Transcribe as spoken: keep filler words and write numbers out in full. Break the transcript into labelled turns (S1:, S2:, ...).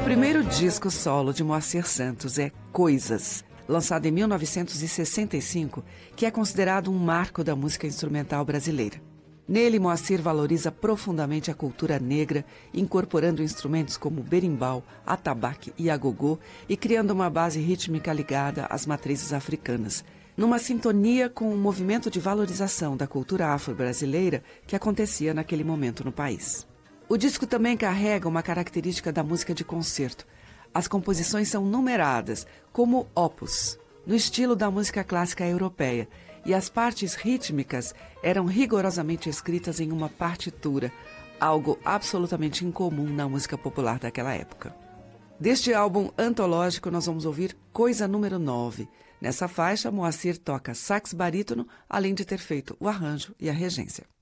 S1: primeiro disco solo de Moacir Santos é Coisas, lançado em mil novecentos e sessenta e cinco, que é considerado um marco da música instrumental brasileira. Nele, Moacir valoriza profundamente a cultura negra, incorporando instrumentos como berimbau, atabaque e agogô e criando uma base rítmica ligada às matrizes africanas, numa sintonia com o movimento de valorização da cultura afro-brasileira que acontecia naquele momento no país. O disco também carrega uma característica da música de concerto. As composições são numeradas, como opus, no estilo da música clássica europeia, e as partes rítmicas eram rigorosamente escritas em uma partitura, algo absolutamente incomum na música popular daquela época. Deste álbum antológico, nós vamos ouvir Coisa número nove. Nessa faixa, Moacir toca sax barítono, além de ter feito o arranjo e a regência.